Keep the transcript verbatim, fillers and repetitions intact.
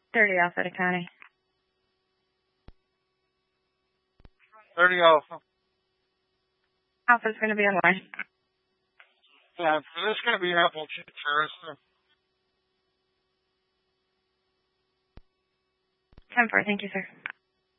thirty Alpha to County. thirty Alpha. Alpha's going to be online. Yeah, this is going to be Appleton Terrace. ten four, thank you, sir.